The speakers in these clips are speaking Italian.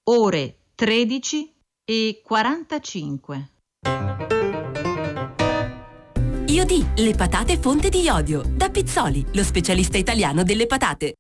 ore 13:45. Iodì, le patate fonte di iodio. Da Pizzoli, lo specialista italiano delle patate.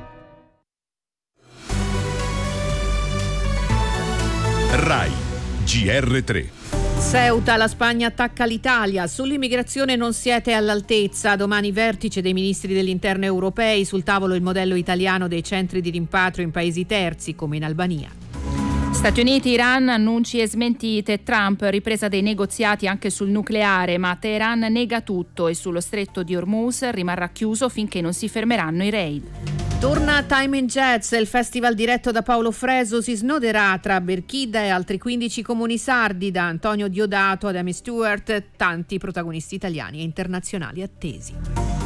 RAI GR3. Ceuta, la Spagna attacca l'Italia. Sull'immigrazione non siete all'altezza. Domani vertice dei ministri dell'interno europei, sul tavolo il modello italiano dei centri di rimpatrio in paesi terzi come in Albania. Stati Uniti, Iran, annunci e smentite. Trump, ripresa dei negoziati anche sul nucleare, ma Teheran nega tutto e sullo stretto di Hormuz rimarrà chiuso finché non si fermeranno i raid. Torna Time in Jazz, il festival diretto da Paolo Freso si snoderà tra Berchida e altri 15 comuni sardi, da Antonio Diodato ad Amy Stewart, tanti protagonisti italiani e internazionali attesi.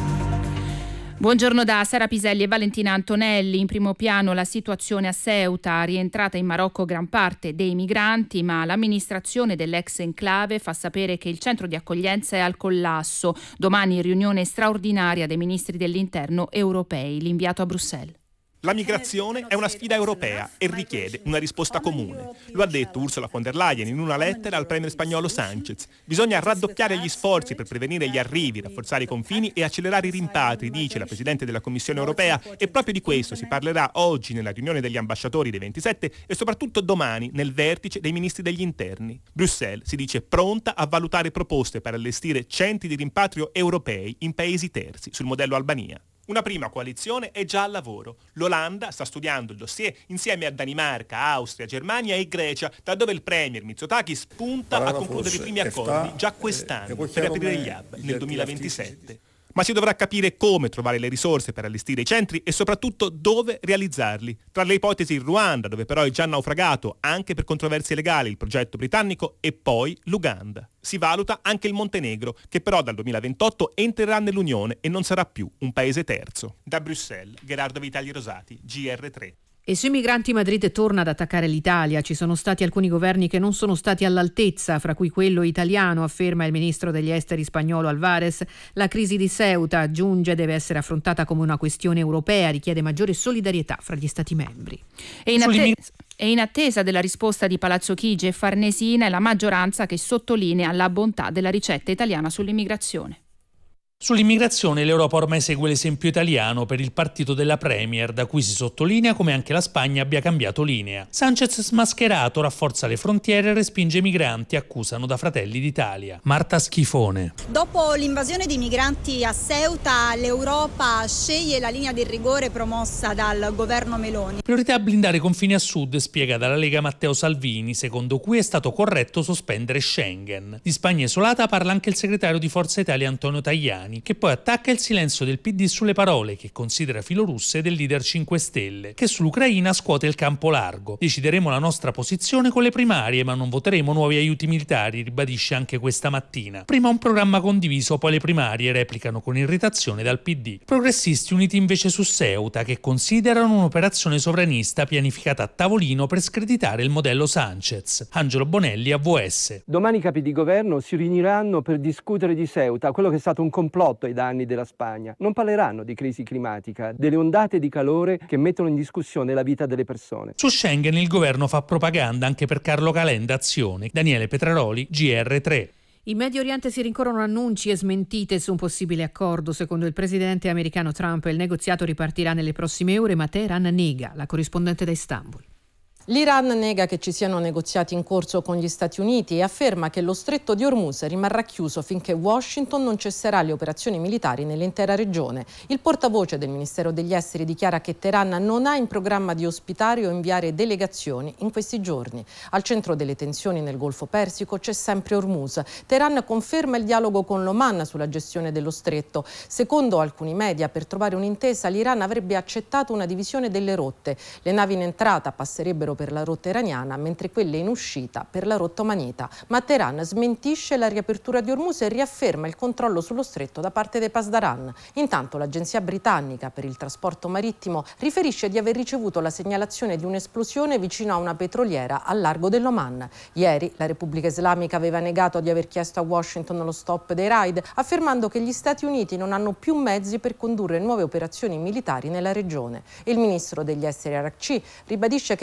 Buongiorno da Sara Piselli e Valentina Antonelli. In primo piano la situazione a Ceuta, rientrata in Marocco gran parte dei migranti, ma l'amministrazione dell'ex enclave fa sapere che il centro di accoglienza è al collasso. Domani riunione straordinaria dei ministri dell'interno europei, l'inviato a Bruxelles. La migrazione è una sfida europea e richiede una risposta comune. Lo ha detto Ursula von der Leyen in una lettera al premier spagnolo Sánchez. Bisogna raddoppiare gli sforzi per prevenire gli arrivi, rafforzare i confini e accelerare i rimpatri, dice la Presidente della Commissione europea, e proprio di questo si parlerà oggi nella riunione degli ambasciatori dei 27 e soprattutto domani nel vertice dei ministri degli interni. Bruxelles si dice pronta a valutare proposte per allestire centri di rimpatrio europei in paesi terzi, sul modello Albania. Una prima coalizione è già al lavoro. L'Olanda sta studiando il dossier insieme a Danimarca, Austria, Germania e Grecia, da dove il premier Mitsotakis punta a concludere i primi accordi già quest'anno per aprire gli hub nel 2027. Ma si dovrà capire come trovare le risorse per allestire i centri e soprattutto dove realizzarli. Tra le ipotesi il Ruanda, dove però è già naufragato anche per controversie legali il progetto britannico, e poi l'Uganda. Si valuta anche il Montenegro, che però dal 2028 entrerà nell'Unione e non sarà più un paese terzo. Da Bruxelles, Gerardo Vitali Rosati, GR3. E sui migranti Madrid torna ad attaccare l'Italia. Ci sono stati alcuni governi che non sono stati all'altezza, fra cui quello italiano, afferma il ministro degli esteri spagnolo Alvarez. La crisi di Ceuta, aggiunge, deve essere affrontata come una questione europea, richiede maggiore solidarietà fra gli Stati membri. E in attesa della risposta di Palazzo Chigi e Farnesina è la maggioranza che sottolinea la bontà della ricetta italiana sull'immigrazione. Sull'immigrazione l'Europa ormai segue l'esempio italiano per il partito della Premier, da cui si sottolinea come anche la Spagna abbia cambiato linea. Sánchez smascherato rafforza le frontiere e respinge i migranti, accusano da Fratelli d'Italia. Marta Schifone. Dopo l'invasione di migranti a Ceuta, l'Europa sceglie la linea del rigore promossa dal governo Meloni. Priorità a blindare i confini a sud, spiega dalla Lega Matteo Salvini, secondo cui è stato corretto sospendere Schengen. Di Spagna isolata parla anche il segretario di Forza Italia Antonio Tajani, che poi attacca il silenzio del PD sulle parole che considera filorusse del leader 5 Stelle, che sull'Ucraina scuote il campo largo. Decideremo la nostra posizione con le primarie, ma non voteremo nuovi aiuti militari, ribadisce anche questa mattina. Prima un programma condiviso, poi le primarie, replicano con irritazione dal PD. Progressisti uniti invece su Ceuta, che considerano un'operazione sovranista pianificata a tavolino per screditare il modello Sánchez. Angelo Bonelli, AVS. Domani i capi di governo si riuniranno per discutere di Ceuta, quello che è stato un complotto ai danni della Spagna. Non parleranno di crisi climatica, delle ondate di calore che mettono in discussione la vita delle persone. Su Schengen il governo fa propaganda anche per Carlo Calenda Azione. Daniele Petraroli, GR3. In Medio Oriente si rincorrono annunci e smentite su un possibile accordo. Secondo il presidente americano Trump, il negoziato ripartirà nelle prossime ore, ma Teheran nega. La corrispondente da Istanbul. L'Iran nega che ci siano negoziati in corso con gli Stati Uniti e afferma che lo stretto di Hormuz rimarrà chiuso finché Washington non cesserà le operazioni militari nell'intera regione. Il portavoce del Ministero degli Esteri dichiara che Teheran non ha in programma di ospitare o inviare delegazioni in questi giorni. Al centro delle tensioni nel Golfo Persico c'è sempre Hormuz. Teheran conferma il dialogo con l'Oman sulla gestione dello stretto. Secondo alcuni media, per trovare un'intesa l'Iran avrebbe accettato una divisione delle rotte. Le navi in entrata passerebbero per la rotta iraniana, mentre quelle in uscita per la rotta omanita. Ma Teheran smentisce la riapertura di Hormuz e riafferma il controllo sullo stretto da parte dei Pasdaran. Intanto l'agenzia britannica per il trasporto marittimo riferisce di aver ricevuto la segnalazione di un'esplosione vicino a una petroliera al largo dell'Oman. Ieri la Repubblica Islamica aveva negato di aver chiesto a Washington lo stop dei raid, affermando che gli Stati Uniti non hanno più mezzi per condurre nuove operazioni militari nella regione. Il ministro degli esteri Arakci ribadisce che la Repubblica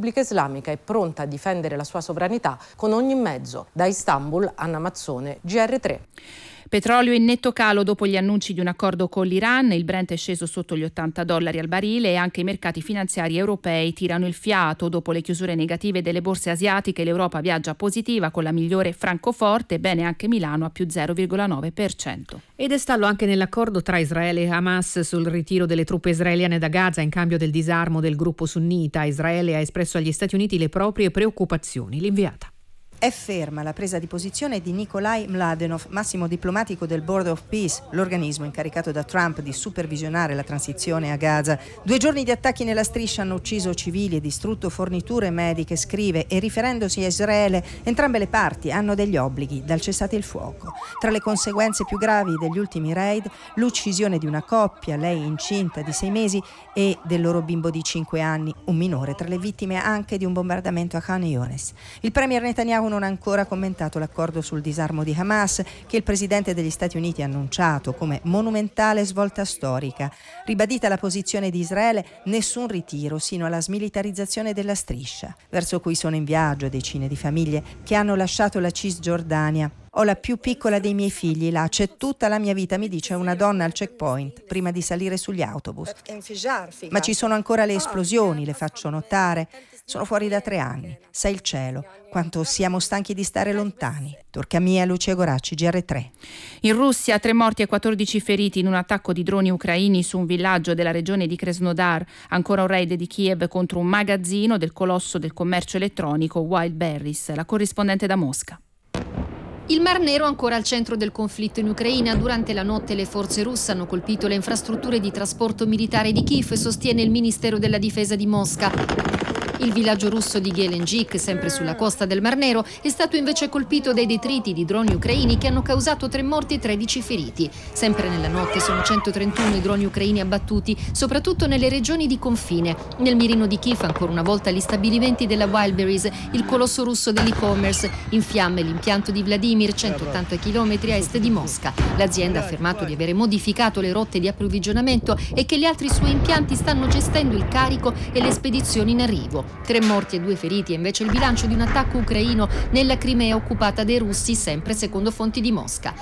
Repubblica Islamica è pronta a difendere la sua sovranità con ogni mezzo. Da Istanbul, Anna Mazzone, GR3. Petrolio in netto calo dopo gli annunci di un accordo con l'Iran, il Brent è sceso sotto gli $80 al barile e anche i mercati finanziari europei tirano il fiato. Dopo le chiusure negative delle borse asiatiche, l'Europa viaggia positiva con la migliore Francoforte, bene anche Milano a più 0,9%. Ed è stallo anche nell'accordo tra Israele e Hamas sul ritiro delle truppe israeliane da Gaza in cambio del disarmo del gruppo sunnita. Israele ha espresso agli Stati Uniti le proprie preoccupazioni. L'inviata. È ferma la presa di posizione di Nikolai Mladenov, massimo diplomatico del Board of Peace, l'organismo incaricato da Trump di supervisionare la transizione a Gaza. 2 giorni di attacchi nella striscia hanno ucciso civili e distrutto forniture mediche, scrive, e riferendosi a Israele, entrambe le parti hanno degli obblighi dal cessate il fuoco. Tra le conseguenze più gravi degli ultimi raid, l'uccisione di una coppia, lei incinta di 6 mesi, e del loro bimbo di 5 anni, un minore, tra le vittime anche di un bombardamento a Khan Younis. Il premier Netanyahu non ha ancora commentato l'accordo sul disarmo di Hamas che il presidente degli Stati Uniti ha annunciato come monumentale svolta storica. Ribadita la posizione di Israele, nessun ritiro sino alla smilitarizzazione della striscia, verso cui sono in viaggio decine di famiglie che hanno lasciato la Cisgiordania. Ho la più piccola dei miei figli là, c'è tutta la mia vita, mi dice una donna al checkpoint prima di salire sugli autobus. Ma ci sono ancora le esplosioni, le faccio notare. Sono fuori da 3 anni, sa il cielo, quanto siamo stanchi di stare lontani. Turca Mia, Lucia Goracci, GR3. In Russia 3 morti e 14 feriti in un attacco di droni ucraini su un villaggio della regione di Krasnodar. Ancora un raid di Kiev contro un magazzino del colosso del commercio elettronico Wildberries. La corrispondente da Mosca. Il Mar Nero ancora al centro del conflitto in Ucraina. Durante la notte le forze russe hanno colpito le infrastrutture di trasporto militare di Kiev, sostiene il Ministero della Difesa di Mosca. Il villaggio russo di Gelendzhik, sempre sulla costa del Mar Nero, è stato invece colpito dai detriti di droni ucraini che hanno causato 3 morti e 13 feriti. Sempre nella notte sono 131 i droni ucraini abbattuti, soprattutto nelle regioni di confine. Nel mirino di Kiev ancora una volta gli stabilimenti della Wildberries, il colosso russo dell'e-commerce. In fiamme l'impianto di Vladimir, 180 km a est di Mosca. L'azienda ha affermato di avere modificato le rotte di approvvigionamento e che gli altri suoi impianti stanno gestendo il carico e le spedizioni in arrivo. 3 morti e 2 feriti è invece il bilancio di un attacco ucraino nella Crimea occupata dai russi, sempre secondo fonti di Mosca.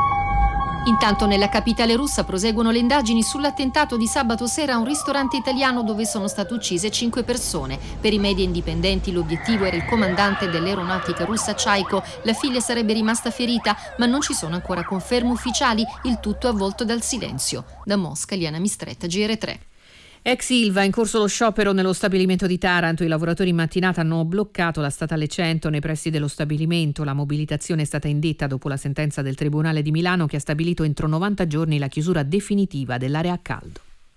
Intanto nella capitale russa proseguono le indagini sull'attentato di sabato sera a un ristorante italiano dove sono state uccise 5 persone. Per i media indipendenti l'obiettivo era il comandante dell'aeronautica russa Chaiko. La figlia sarebbe rimasta ferita, ma non ci sono ancora conferme ufficiali, il tutto avvolto dal silenzio. Da Mosca, Liana Mistretta, GR3. Ex Ilva, in corso lo sciopero nello stabilimento di Taranto. I lavoratori in mattinata hanno bloccato la statale 100 nei pressi dello stabilimento. La mobilitazione è stata indetta dopo la sentenza del Tribunale di Milano che ha stabilito entro 90 giorni la chiusura definitiva dell'area a caldo.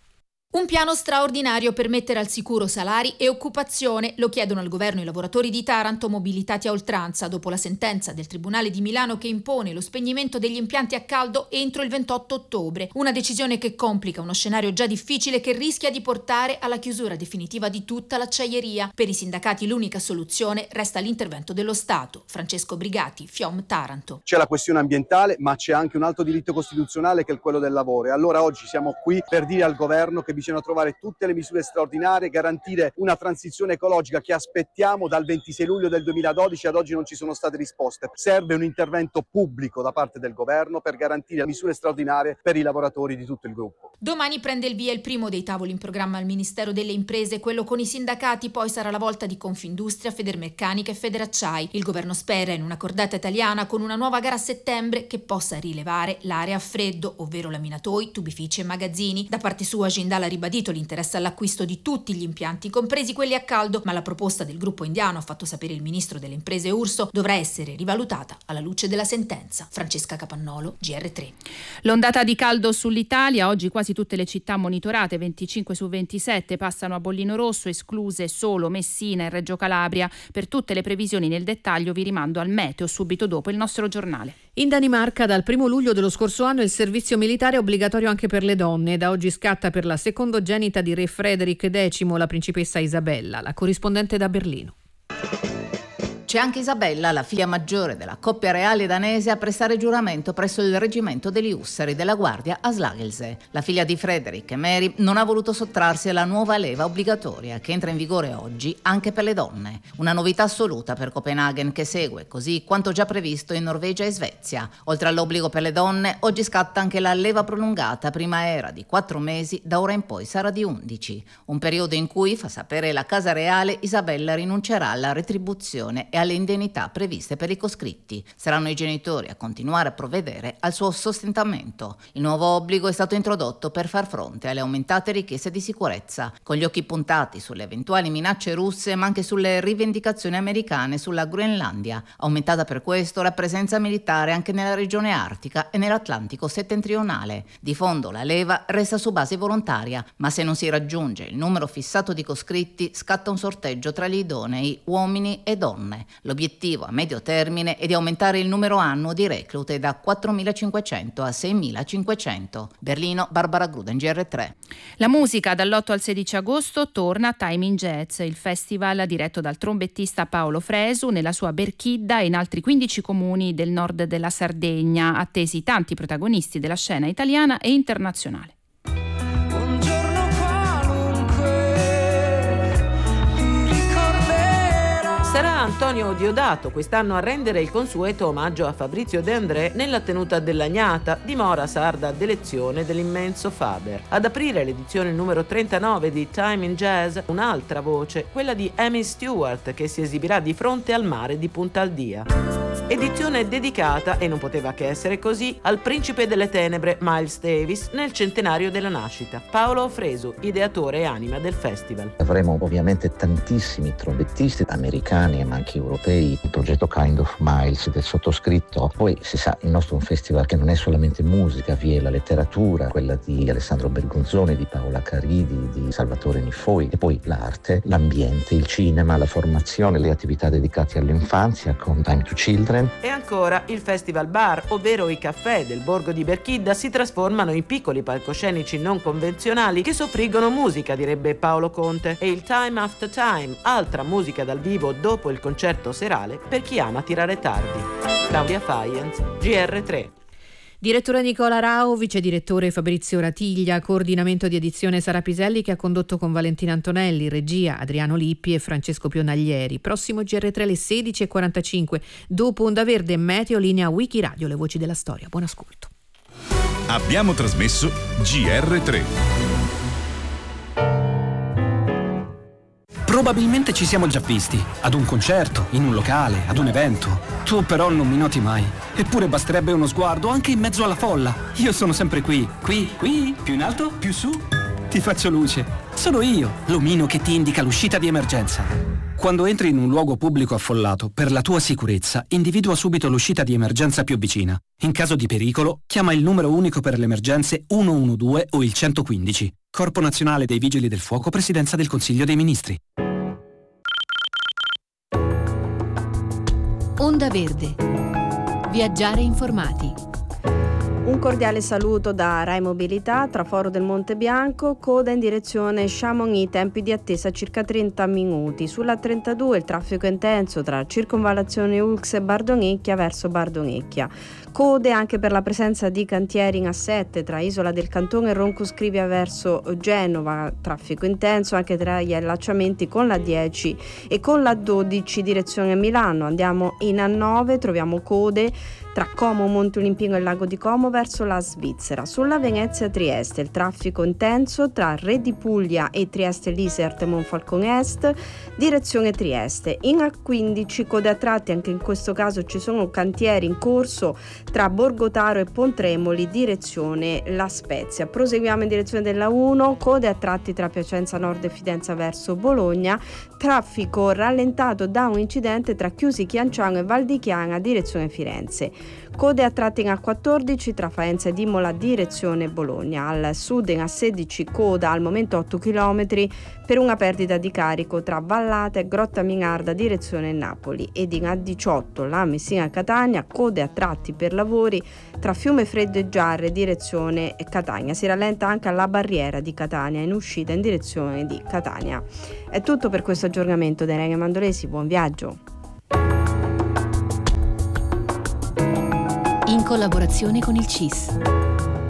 Un piano straordinario per mettere al sicuro salari e occupazione, lo chiedono al governo i lavoratori di Taranto mobilitati a oltranza dopo la sentenza del Tribunale di Milano che impone lo spegnimento degli impianti a caldo entro il 28 ottobre. Una decisione che complica uno scenario già difficile che rischia di portare alla chiusura definitiva di tutta l'acciaieria. Per i sindacati l'unica soluzione resta l'intervento dello Stato. Francesco Brigati, FIOM Taranto. C'è la questione ambientale, ma c'è anche un altro diritto costituzionale che è quello del lavoro. E allora oggi siamo qui per dire al governo che bisogna trovare tutte le misure straordinarie, garantire una transizione ecologica che aspettiamo dal 26 luglio del 2012 ad oggi non ci sono state risposte. Serve un intervento pubblico da parte del governo per garantire misure straordinarie per i lavoratori di tutto il gruppo. Domani prende il via il primo dei tavoli in programma al Ministero delle Imprese, quello con i sindacati, poi sarà la volta di Confindustria, Federmeccanica e Federacciai. Il governo spera in una cordata italiana con una nuova gara a settembre che possa rilevare l'area a freddo, ovvero laminatoi, tubifici e magazzini. Da parte sua Jindal ha ribadito l'interesse all'acquisto di tutti gli impianti, compresi quelli a caldo, ma la proposta del gruppo indiano, ha fatto sapere il ministro delle Imprese Urso, dovrà essere rivalutata alla luce della sentenza. Francesca Capannolo, GR3. L'ondata di caldo sull'Italia, oggi quasi tutte le città monitorate, 25 su 27, passano a bollino rosso, escluse solo Messina e Reggio Calabria. Per tutte le previsioni nel dettaglio vi rimando al meteo subito dopo il nostro giornale. In Danimarca dal 1 luglio dello scorso anno il servizio militare è obbligatorio anche per le donne. Da oggi scatta per la secondogenita di re Frederick X, la principessa Isabella. La corrispondente da Berlino. C'è anche Isabella, la figlia maggiore della coppia reale danese, a prestare giuramento presso il reggimento degli Ussari della Guardia a Slagelse. La figlia di Frederick e Mary non ha voluto sottrarsi alla nuova leva obbligatoria che entra in vigore oggi anche per le donne. Una novità assoluta per Copenaghen, che segue, così quanto già previsto in Norvegia e Svezia. Oltre all'obbligo per le donne, oggi scatta anche la leva prolungata. Prima era di 4 mesi, da ora in poi sarà di 11. Un periodo in cui, fa sapere la Casa Reale, Isabella rinuncerà alla retribuzione e alle indennità previste per i coscritti. Saranno i genitori a continuare a provvedere al suo sostentamento. Il nuovo obbligo è stato introdotto per far fronte alle aumentate richieste di sicurezza, con gli occhi puntati sulle eventuali minacce russe, ma anche sulle rivendicazioni americane sulla Groenlandia. Aumentata per questo la presenza militare anche nella regione artica e nell'Atlantico settentrionale. Di fondo la leva resta su base volontaria, ma se non si raggiunge il numero fissato di coscritti, scatta un sorteggio tra gli idonei, uomini e donne. L'obiettivo a medio termine è di aumentare il numero annuo di reclute da 4.500 a 6.500. Berlino, Barbara Gruden, GR3. La musica dall'8 al 16 agosto torna a Time in Jazz, il festival diretto dal trombettista Paolo Fresu nella sua Berchidda e in altri 15 comuni del nord della Sardegna, attesi tanti protagonisti della scena italiana e internazionale. Sarà Antonio Diodato quest'anno a rendere il consueto omaggio a Fabrizio De André nella tenuta dell'Agnata, dimora sarda d'elezione dell'immenso Faber. Ad aprire l'edizione numero 39 di Time in Jazz un'altra voce, quella di Amy Stewart, che si esibirà di fronte al mare di Punta Aldia. Edizione dedicata, e non poteva che essere così, al principe delle tenebre Miles Davis nel centenario della nascita. Paolo Fresu, ideatore e anima del festival. Avremo ovviamente tantissimi trombettisti americani ma anche europei, il progetto Kind of Miles del sottoscritto. Poi si sa, il nostro è un festival che non è solamente musica, vi è la letteratura, quella di Alessandro Bergonzoni, di Paola Caridi, di Salvatore Nifoi, e poi l'arte, l'ambiente, il cinema, la formazione, le attività dedicate all'infanzia con Time to Children. E ancora il Festival Bar, ovvero i caffè del borgo di Berchidda, si trasformano in piccoli palcoscenici non convenzionali che soffriggono musica, direbbe Paolo Conte. E il Time After Time, altra musica dal vivo dopo il concerto serale per chi ama tirare tardi. Claudia Faienz, GR3. Direttore Nicola Rao, vice direttore Fabrizio Ratiglia, coordinamento di edizione Sara Piselli che ha condotto con Valentina Antonelli, regia Adriano Lippi e Francesco Pionaglieri. Prossimo GR3 alle 16.45, dopo Onda Verde Meteo, linea Wikiradio, le voci della storia. Buon ascolto. Abbiamo trasmesso GR3. Probabilmente ci siamo già visti, ad un concerto, in un locale, ad un evento. Tu però non mi noti mai. Eppure basterebbe uno sguardo anche in mezzo alla folla. Io sono sempre qui, più in alto, più su. Ti faccio luce. Sono io, l'omino che ti indica l'uscita di emergenza. Quando entri in un luogo pubblico affollato, per la tua sicurezza, individua subito l'uscita di emergenza più vicina. In caso di pericolo, chiama il numero unico per le emergenze 112 o il 115. Corpo Nazionale dei Vigili del Fuoco, Presidenza del Consiglio dei Ministri. Onda Verde. Viaggiare informati. Un cordiale saluto da Rai Mobilità. Traforo del Monte Bianco, coda in direzione Chamonix, tempi di attesa circa 30 minuti. Sulla 32 il traffico intenso tra circonvallazione Ux e Bardonecchia verso Bardonecchia. Code anche per la presenza di cantieri in A7 tra Isola del Cantone e Ronco Scrivia verso Genova. Traffico intenso anche tra gli allacciamenti con la 10 e con la 12 direzione Milano. Andiamo in A9, troviamo code tra Como, Monte Olimpino e Lago di Como verso la Svizzera. Sulla Venezia-Trieste il traffico intenso tra Re di Puglia e Trieste-Lisert e Monfalcone Est, direzione Trieste. In A15 code a tratti, anche in questo caso ci sono cantieri in corso tra Borgotaro e Pontremoli, direzione La Spezia. Proseguiamo in direzione della 1, code a tratti tra Piacenza Nord e Fidenza verso Bologna, traffico rallentato da un incidente tra Chiusi Chianciano e Val di Chiana, direzione Firenze. Code a tratti in A14 tra Faenza ed Imola, direzione Bologna. Al sud in A16 coda al momento 8 km per una perdita di carico tra Vallata e Grotta Minarda, direzione Napoli. Ed in A18 la Messina-Catania, code a tratti per lavori tra Fiume Freddo e Giarre, direzione Catania. Si rallenta anche alla barriera di Catania in uscita in direzione di Catania. È tutto per questo aggiornamento da Irene Mandolesi, buon viaggio. collaborazione con il CIS.